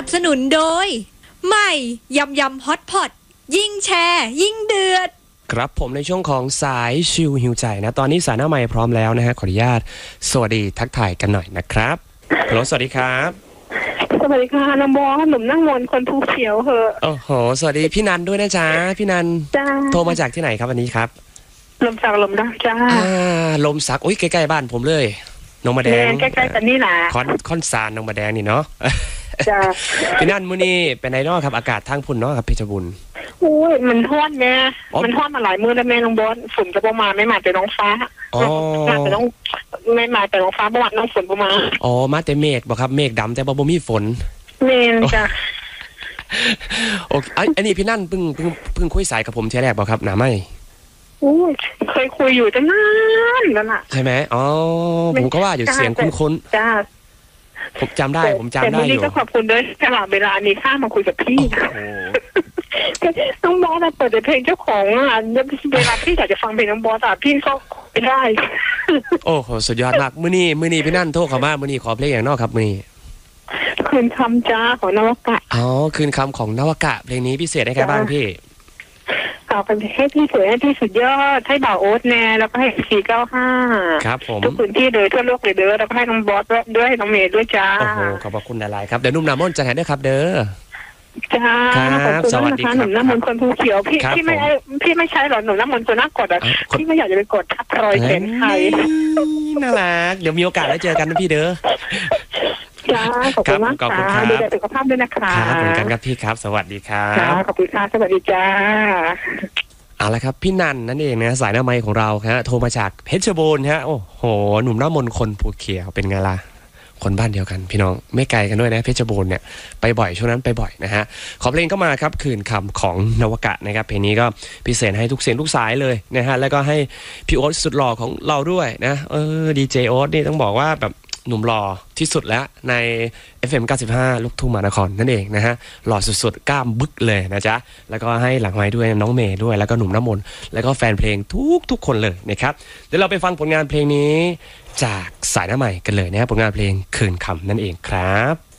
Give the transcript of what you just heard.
บสนุนโดยใหม่ยำยำฮอตพอตยิ่งแชร์ยิ่งเดือดครับผมในช่วงของสายชิลหิวใจนะตอนนี้สายหน้าไมค์พร้อมแล้วนะฮะขออนุญาตสวัสดีทักทายกันหน่อยนะครับฮัลโหลสวัสดีครับสวัสดีค่ะน้ำบอหนุ่มนั่งมนคนภูเขียวเหอะโอ้โหสวัสดีพี่นันด้วยนะจ๊ะพี่นันโทรมาจากที่ไหนครับวันนี้ครับลมสักลมดังจ้าลมสักอุ้ยใกล้ๆบ้านผมเลยนงมาแดงใกล้ๆกันนี่แหละคอนซานนงมาแดงนี่เนาะจ้าพี่นันมื้อนี้เป็นไงเนาะครับอากาศทางพุ่นเนาะครับเพชรบุรีอุ้ยมันทอดแม่มันทอดมาหลายมื้อแล้วแม่น้องบอสฝนจะประมาณไม่มาแต่น้องฟ้ามาแต่น้องไม่มาแต่น้องฟ้าประมาณน้องฝนประมาณอ๋อมาแต่เมฆบ่ครับเมฆดำแต่บ่มีฝนเมนจ้ะโอเคอันนี้พี่นั่นเพิ่งคุยสายกับผมเที่ยแรกบ่ครับหนาไม่เคยคุยอยู่ตั้งนานแล้วล่ะใช่ไหมอ๋อผมก็ว่าอยู่เสียงคุ้นๆจ้าผมจำได้อยู่แต่วันนี้ก็ขอบคุณด้วยสำหรับเวลานี้ข้ามาคุยกับพี่น้องบอสเปิดเพลงเจ้าของเวลาพี่อยากจะฟังเพลงน้องบอสพี่ก็ไม่ได้โอ้โหสุดยอดมากมื้อนี้พี่นั่นโทรเข้ามามื้อนี้ขอเพลงอย่างนอกครับมื้อนี้คืนคำจ้าของนวกะอ๋อคืนคำของนวกะเพลงนี้พิเศษให้ใครบ้างพี่เอาไปให้พี่สวยให้พี่สุดยอดให้บ่าวโอ๊ตแน่แล้วก็ให้495 ครับผมทุกพื้นที่เลยทั่วโลกเลยเด้อแล้วก็ให้น้องบอสด้วยน้องเมย์ด้วยจ้าโอ้โหขอบพระคุณหลายๆครับเดี๋ยวนุ่มน้ำมนต์จะให้ด้วยครับเด้อจ้าขอบคุณนะคะหนุ่มน้ำมนต์คนภูเขียวพี่ไม่ใช่หรอหนุ่มน้ำมนต์ตัวน่ากดพี่ไม่อยากจะไปกดทับรอยแขนใครน่ารักเดี๋ยวมีโอกาสได้เจอกันนะพี่เด้อจ้าขอบคุณมากค่ะดูแลสุขภาพด้วยนะคะครับเหมือนกันครับพี่ครับสวัสดีครับขอบคุณค่ะสวัสดีจ้าเอาละครับพี่นันนั่นเองนะสายหน้าไมค์ของเราฮะโทรมาจากเพชรบูรณ์ฮะโอ้โหหนุ่มหน้ามนคนภูเขียวเป็นไงล่ะคนบ้านเดียวกันพี่น้องไม่ไกลกันด้วยนะเพชรบูรณ์เนี่ยไปบ่อยช่วงนั้นไปบ่อยนะฮะขอเพลงก็มาครับคืนคำของนวกะนะครับเพลงนี้ก็พิเศษให้ทุกเสียงทุกสายเลยนะฮะแล้วก็ให้พี่โอ๊ตสุดหล่อของเราด้วยนะดีเจโอ๊ตนี่ต้องบอกว่าแบบหนุ่มหล่อที่สุดแล้วใน FM 95 ลูกทุ่งมหานครนั่นเองนะฮะหล่อสุดๆกล้ามบึกเลยนะจ๊ะแล้วก็ให้หลังไมค์ด้วยน้องเมย์ด้วยแล้วก็หนุ่มน้ำมนต์แล้วก็แฟนเพลงทุกคนเลยนะครับเดี๋ยวเราไปฟังผลงานเพลงนี้จากสายหน้าใหม่กันเลยนะครับผลงานเพลงคืนคำนั่นเองครับ